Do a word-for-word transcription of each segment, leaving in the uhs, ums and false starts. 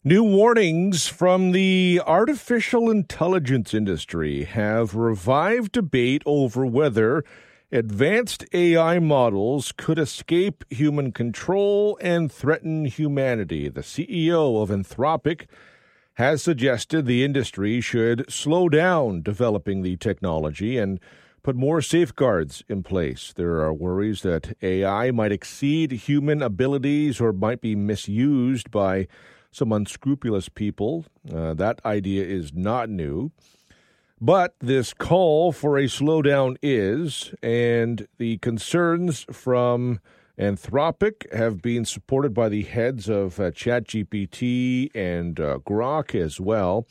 New warnings from the artificial intelligence industry have revived debate over whether advanced A I models could escape human control and threaten humanity. The C E O of Anthropic has suggested the industry should slow down developing the technology and put more safeguards in place. There are worries that A I might exceed human abilities or might be misused by some unscrupulous people. Uh, that idea is not new. But this call for a slowdown is, and the concerns from Anthropic have been supported by the heads of uh, ChatGPT and uh, Grok as well.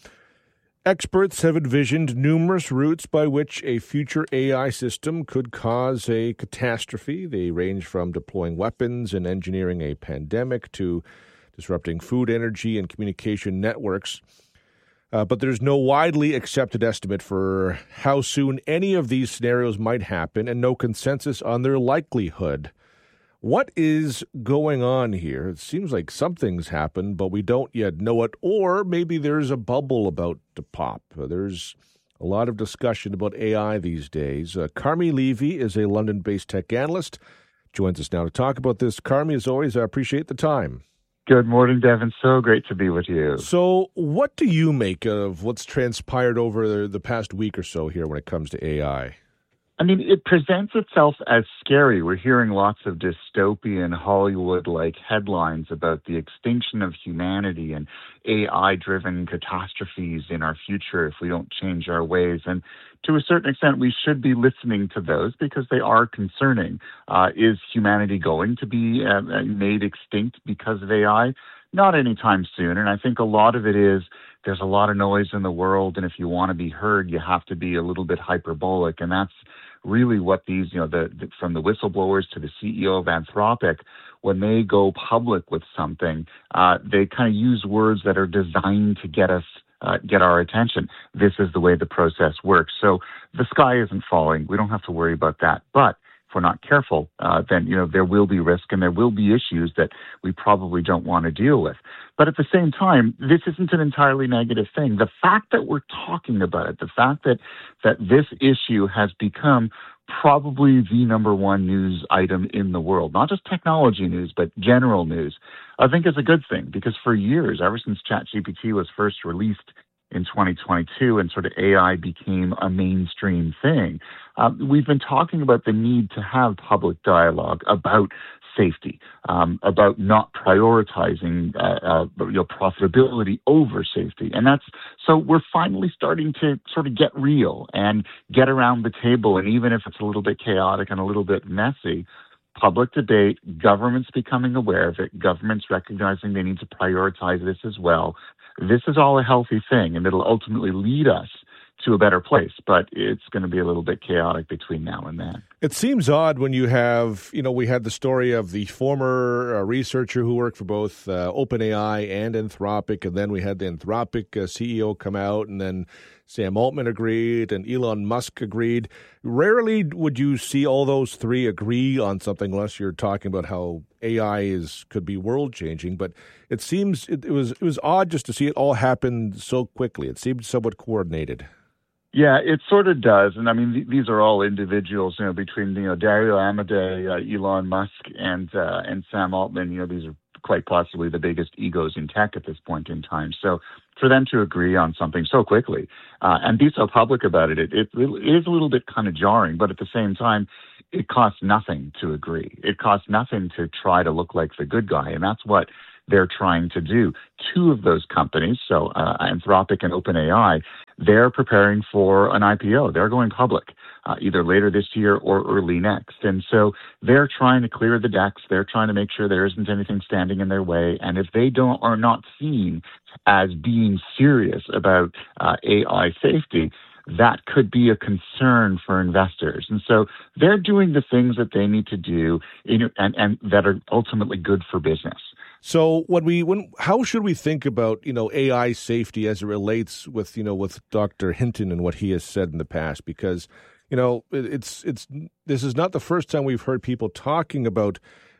Experts have envisioned numerous routes by which a future A I system could cause a catastrophe. They range from deploying weapons and engineering a pandemic to disrupting food, energy, and communication networks. Uh, but there's no widely accepted estimate for how soon any of these scenarios might happen and no consensus on their likelihood. What is going on here? It seems like something's happened, but we don't yet know it, or maybe there's a bubble about to pop. Uh, there's a lot of discussion about A I these days. Uh, Carmi Levy is a London-based tech analyst, joins us now to talk about this. Carmi, as always, I appreciate the time. Good morning, Devin. So great to be with you. So what do you make of what's transpired over the, the past week or so here when it comes to A I? I mean, it presents itself as scary. We're hearing lots of dystopian Hollywood-like headlines about the extinction of humanity and A I-driven catastrophes in our future if we don't change our ways. And to a certain extent, we should be listening to those because they are concerning. Uh, is humanity going to be uh, made extinct because of A I? Not anytime soon. And I think a lot of it is there's a lot of noise in the world, and if you want to be heard, you have to be a little bit hyperbolic. And that's really what these, you know, the, the from the whistleblowers to the C E O of Anthropic, when they go public with something, uh, they kind of use words that are designed to get us, uh, get our attention. This is the way the process works. So the sky isn't falling. We don't have to worry about that. But if we're not careful, uh, then, you know, there will be risk and there will be issues that we probably don't want to deal with. But at the same time, this isn't an entirely negative thing. The fact that we're talking about it, the fact that, that this issue has become probably the number one news item in the world, not just technology news, but general news, I think is a good thing, because for years, ever since ChatGPT was first released in twenty twenty-two and sort of A I became a mainstream thing, um, we've been talking about the need to have public dialogue about safety, um, about not prioritizing uh, uh, you know, profitability over safety. And that's, so we're finally starting to sort of get real and get around the table. And even if it's a little bit chaotic and a little bit messy, public debate, governments becoming aware of it, governments recognizing they need to prioritize this as well. This is all a healthy thing, and it'll ultimately lead us to a better place, but it's going to be a little bit chaotic between now and then. It seems odd when you have, you know, we had the story of the former uh, researcher who worked for both uh, OpenAI and Anthropic, and then we had the Anthropic uh, C E O come out, and then Sam Altman agreed, and Elon Musk agreed. Rarely would you see all those three agree on something unless you're talking about how A I is could be world-changing, but it seems it, it was it was odd just to see it all happen so quickly. It seemed somewhat coordinated. Yeah, it sort of does. And I mean, th- these are all individuals, you know, between, you know, Dario Amodei, uh, Elon Musk, and uh, and Sam Altman. You know, these are quite possibly the biggest egos in tech at this point in time. So for them to agree on something so quickly uh, and be so public about it, it, it, it is a little bit kind of jarring. But at the same time, it costs nothing to agree. It costs nothing to try to look like the good guy. And that's what they're trying to do. Two of those companies, so uh, Anthropic and OpenAI, they're preparing for an I P O. They're going public uh, either later this year or early next. And so they're trying to clear the decks. They're trying to make sure there isn't anything standing in their way. And if they don't are not seen as being serious about uh, A I safety, that could be a concern for investors. And so they're doing the things that they need to do in, and, and that are ultimately good for business. So when we when how should we think about, you know, A I safety as it relates with, you know, with Doctor Hinton and what he has said in the past? Because, you know, it's it's this is not the first time we've heard people talking about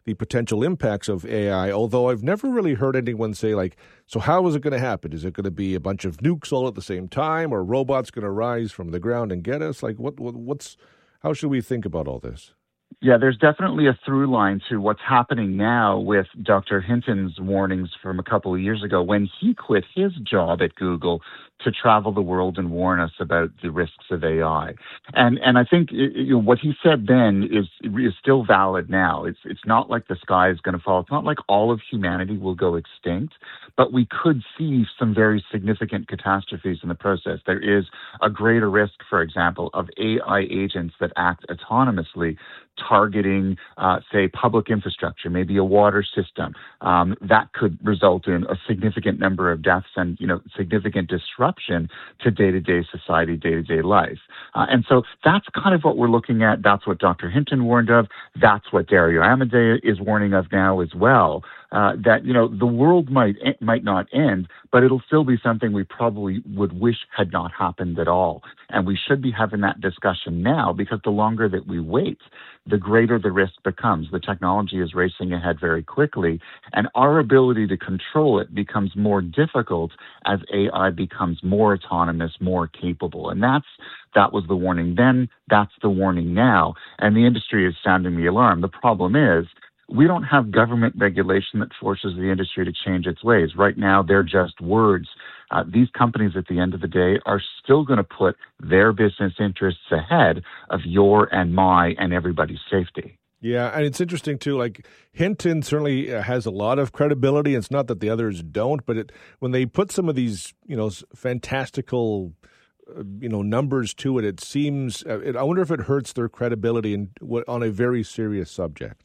the potential impacts of A I, although I've never really heard anyone say, like, so how is it going to happen? Is it going to be a bunch of nukes all at the same time, or robots going to rise from the ground and get us? Like, what, what what's how should we think about all this? Yeah, there's definitely a through line to what's happening now with Doctor Hinton's warnings from a couple of years ago when he quit his job at Google to travel the world and warn us about the risks of A I. And and I think you know, what he said then is is still valid now. It's it's not like the sky is going to fall. It's not like all of humanity will go extinct, but we could see some very significant catastrophes in the process. There is a greater risk, for example, of A I agents that act autonomously, targeting, uh, say, public infrastructure, maybe a water system. Um, that could result in a significant number of deaths and, you know, significant disruption to day-to-day society, day-to-day life. Uh, and so that's kind of what we're looking at. That's what Doctor Hinton warned of. That's what Dario Amodei is warning of now as well. Uh, that, you know, the world might might not end, but it'll still be something we probably would wish had not happened at all. And we should be having that discussion now, because the longer that we wait, the greater the risk becomes. The technology is racing ahead very quickly, and our ability to control it becomes more difficult as A I becomes more autonomous, more capable. And that's that was the warning then, that's the warning now, and the industry is sounding the alarm. The problem is, we don't have government regulation that forces the industry to change its ways. Right now, they're just words. Uh, these companies, at the end of the day, are still going to put their business interests ahead of your and my and everybody's safety. Yeah, and it's interesting, too, like Hinton certainly has a lot of credibility. It's not that the others don't, but it, when they put some of these, you know, fantastical uh, you know, numbers to it, it seems, uh, it, I wonder if it hurts their credibility in, on a very serious subject.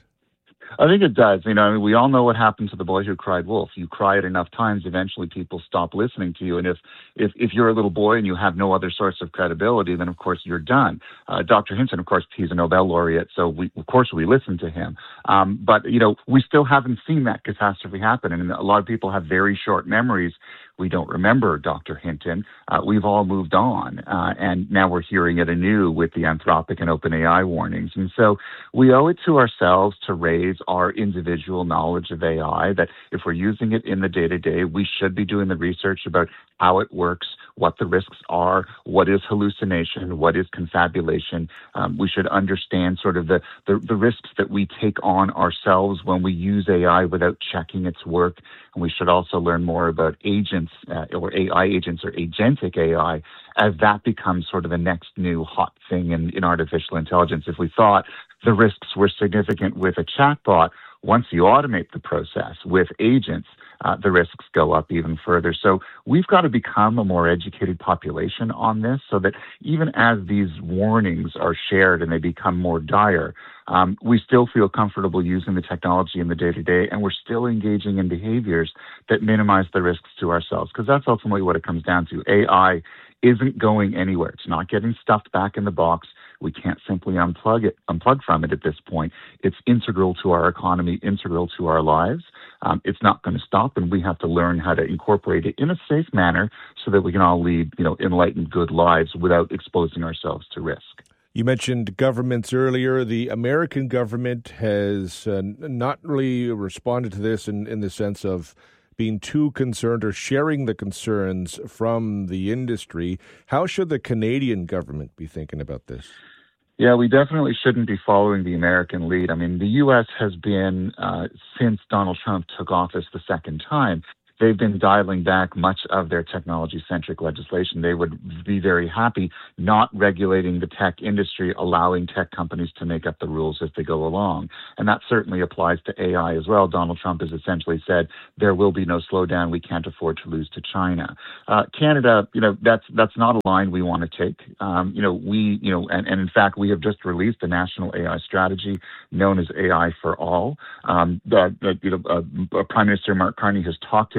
I think it does. You know, I mean, we all know what happened to the boy who cried wolf. You cry it enough times, eventually people stop listening to you. And if if, if you're a little boy and you have no other source of credibility, then of course you're done. Uh, Doctor Hinton, of course, he's a Nobel laureate, so we, of course we listen to him. Um, but, you know, we still haven't seen that catastrophe happen. And a lot of people have very short memories. We don't remember Doctor Hinton. Uh, we've all moved on, uh, and now we're hearing it anew with the Anthropic and OpenAI warnings. And so we owe it to ourselves to raise our individual knowledge of A I, that if we're using it in the day-to-day, we should be doing the research about how it works, what the risks are, what is hallucination, what is confabulation. Um, we should understand sort of the, the, the risks that we take on ourselves when we use A I without checking its work. And we should also learn more about agents uh, or A I agents or agentic A I as that becomes sort of the next new hot thing in, in artificial intelligence. If we thought the risks were significant with a chatbot, once you automate the process with agents, uh, the risks go up even further. So we've got to become a more educated population on this, so that even as these warnings are shared and they become more dire, um, we still feel comfortable using the technology in the day-to-day, and we're still engaging in behaviors that minimize the risks to ourselves, because that's ultimately what it comes down to. A I isn't going anywhere. It's not getting stuffed back in the box. We can't simply unplug it, unplug from it at this point. It's integral to our economy, integral to our lives. Um, it's not going to stop, and we have to learn how to incorporate it in a safe manner so that we can all lead, you know, enlightened, good lives without exposing ourselves to risk. You mentioned governments earlier. The American government has uh, not really responded to this in, in the sense of being too concerned or sharing the concerns from the industry. How should the Canadian government be thinking about this? Yeah, we definitely shouldn't be following the American lead. I mean, the U S has been, uh, since Donald Trump took office the second time, they've been dialing back much of their technology-centric legislation. They would be very happy not regulating the tech industry, allowing tech companies to make up the rules as they go along. And that certainly applies to A I as well. Donald Trump has essentially said there will be no slowdown. We can't afford to lose to China. Uh, Canada, you know, that's that's not a line we want to take. Um, you know, we, you know, and, and in fact, we have just released a national A I strategy known as A I for All. Um, the, the, you know, uh, Prime Minister Mark Carney has talked about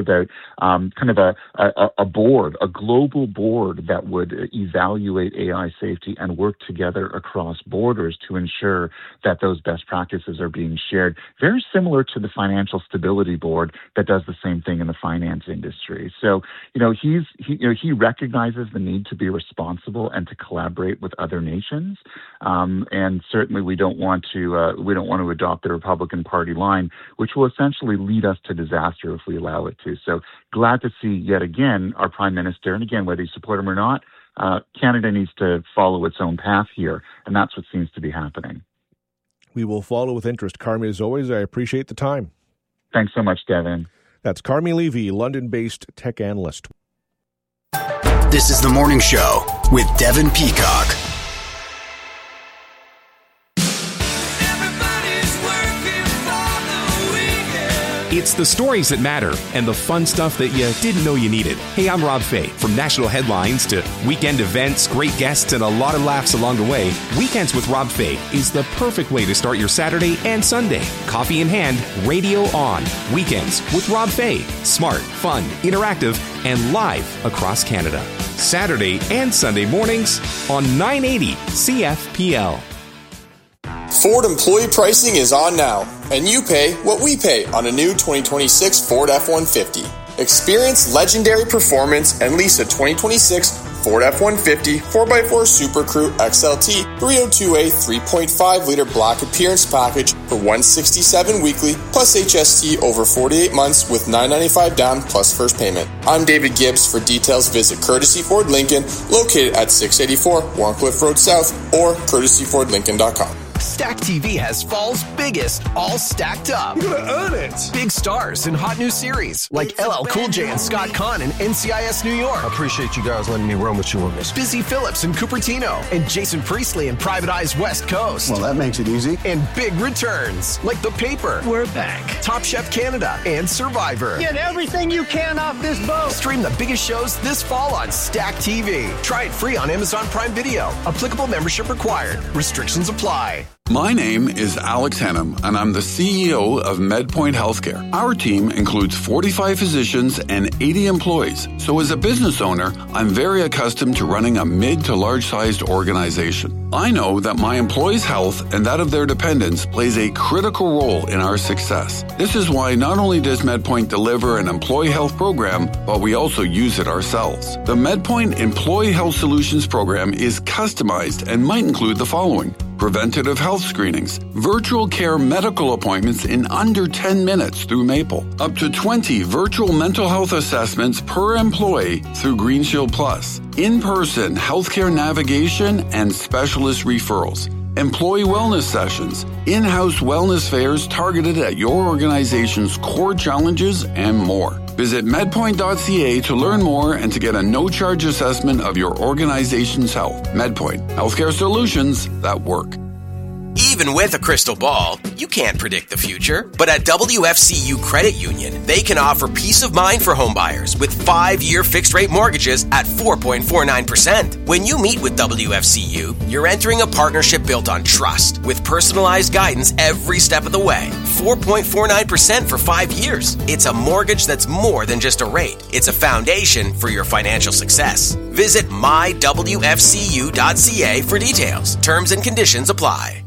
about um, kind of a, a, a board, a global board that would evaluate A I safety and work together across borders to ensure that those best practices are being shared. Very similar to the Financial Stability Board that does the same thing in the finance industry. So, you know, he's he, you know, he recognizes the need to be responsible and to collaborate with other nations. Um, and certainly, we don't want to uh, we don't want to adopt the Republican Party line, which will essentially lead us to disaster if we allow it to. So, glad to see yet again our Prime Minister, and again, whether you support him or not, uh, Canada needs to follow its own path here, and that's what seems to be happening. We will follow with interest. Carmi, as always, I appreciate the time. Thanks so much, Devin. That's Carmi Levy, London-based tech analyst. This is The Morning Show with Devin Peacock. It's the stories that matter and the fun stuff that you didn't know you needed. Hey, I'm Rob Fay. From national headlines to weekend events, great guests, and a lot of laughs along the way, Weekends with Rob Fay is the perfect way to start your Saturday and Sunday. Coffee in hand, radio on. Weekends with Rob Fay. Smart, fun, interactive, and live across Canada. Saturday and Sunday mornings on nine eighty C F P L. Ford employee pricing is on now, and you pay what we pay on a new twenty twenty-six Ford F one fifty. Experience legendary performance and lease a twenty twenty-six Ford F one fifty four by four Super Crew X L T three oh two A three point five liter black appearance package for one hundred sixty-seven dollars weekly plus H S T over forty-eight months with nine hundred ninety-five dollars down plus first payment. I'm David Gibbs. For details, visit Courtesy Ford Lincoln, located at six eighty-four Warncliffe Road South, or courtesy ford lincoln dot com. Stack T V has fall's biggest, all stacked up. You're gonna earn it. Big stars in hot new series like L L Cool J and Scott Conn in N C I S New York. I appreciate you guys letting me run with you on this. Busy Phillips in Cupertino and Jason Priestley in Private Eye's West Coast. Well, that makes it easy. And big returns like The Paper. We're back. Top Chef Canada and Survivor. Get everything you can off this boat. Stream the biggest shows this fall on Stack T V. Try it free on Amazon Prime Video. Applicable membership required. Restrictions apply. My name is Alex Hennum, and I'm the C E O of MedPoint Healthcare. Our team includes forty-five physicians and eighty employees. So as a business owner, I'm very accustomed to running a mid to large-sized organization. I know that my employees' health and that of their dependents plays a critical role in our success. This is why not only does MedPoint deliver an employee health program, but we also use it ourselves. The MedPoint Employee Health Solutions program is customized and might include the following: preventative health screenings, virtual care medical appointments in under ten minutes through Maple, up to twenty virtual mental health assessments per employee through Green Shield Plus, in-person healthcare navigation and specialist referrals, employee wellness sessions, in-house wellness fairs targeted at your organization's core challenges, and more. Visit medpoint dot c a to learn more and to get a no-charge assessment of your organization's health. MedPoint, healthcare solutions that work. Even with a crystal ball, you can't predict the future. But at W F C U Credit Union, they can offer peace of mind for homebuyers with five-year fixed-rate mortgages at four point four nine percent. When you meet with W F C U, you're entering a partnership built on trust with personalized guidance every step of the way. four point four nine percent for five years. It's a mortgage that's more than just a rate. It's a foundation for your financial success. Visit my w f c u dot c a for details. Terms and conditions apply.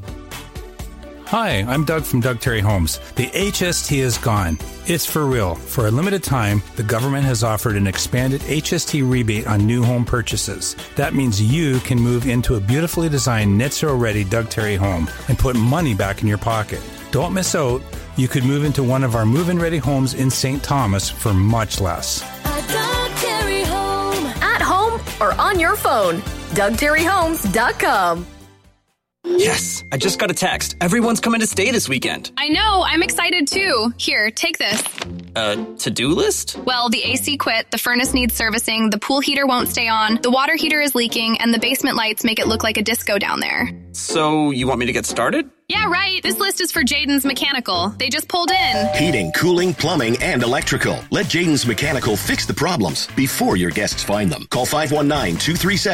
Hi, I'm Doug from Doug Terry Homes. The H S T is gone. It's for real. For a limited time, the government has offered an expanded H S T rebate on new home purchases. That means you can move into a beautifully designed net zero ready Doug Terry home and put money back in your pocket. Don't miss out. You could move into one of our move-in ready homes in Saint Thomas for much less. A Doug Terry home. At home or on your phone. Doug Terry Homes dot com. Yes, I just got a text. Everyone's coming to stay this weekend. I know, I'm excited too. Here, take this. A to-do list? Well, the A C quit, the furnace needs servicing, the pool heater won't stay on, the water heater is leaking, and the basement lights make it look like a disco down there. So, you want me to get started? Yeah, right. This list is for Jaden's Mechanical. They just pulled in. Heating, cooling, plumbing, and electrical. Let Jaden's Mechanical fix the problems before your guests find them. Call five one nine, two three seven